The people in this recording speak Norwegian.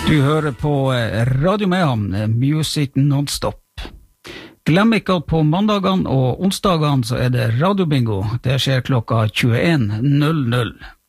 Du hører på Radio Mayhem, Music Non-Stop. Glem ikke at på mandagene og onsdagene så det radiobingo. Det skjer klokka 21:00.